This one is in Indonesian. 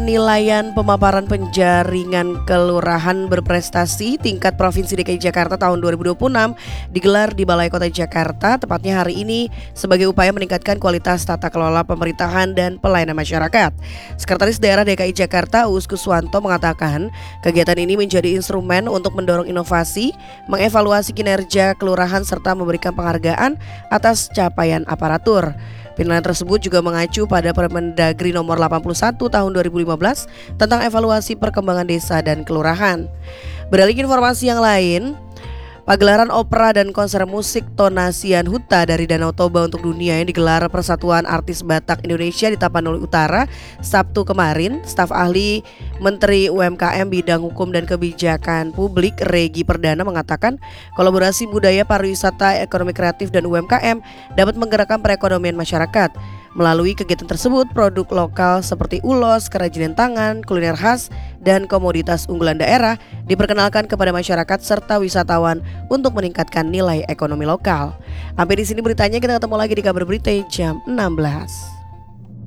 penilaian pemaparan penjaringan kelurahan berprestasi tingkat Provinsi DKI Jakarta tahun 2026 digelar di Balai Kota Jakarta, tepatnya hari ini sebagai upaya meningkatkan kualitas tata kelola pemerintahan dan pelayanan masyarakat. Sekretaris Daerah DKI Jakarta Uus Kuswanto mengatakan, kegiatan ini menjadi instrumen untuk mendorong inovasi, mengevaluasi kinerja kelurahan serta memberikan penghargaan atas capaian aparatur. Penilaian tersebut juga mengacu pada Permendagri nomor 81 tahun 2015 tentang evaluasi perkembangan desa dan kelurahan. Beralih ke informasi yang lain, pagelaran opera dan konser musik Tonasian Huta dari Danau Toba untuk dunia yang digelar Persatuan Artis Batak Indonesia di Tapanuli Utara Sabtu kemarin. Staf ahli Menteri UMKM Bidang Hukum dan Kebijakan Publik Regi Perdana mengatakan kolaborasi budaya, pariwisata, ekonomi kreatif dan UMKM dapat menggerakkan perekonomian masyarakat. Melalui kegiatan tersebut, produk lokal seperti ulos, kerajinan tangan, kuliner khas, dan komoditas unggulan daerah diperkenalkan kepada masyarakat serta wisatawan untuk meningkatkan nilai ekonomi lokal. Sampai di sini beritanya, kita ketemu lagi di kabar berita jam 16.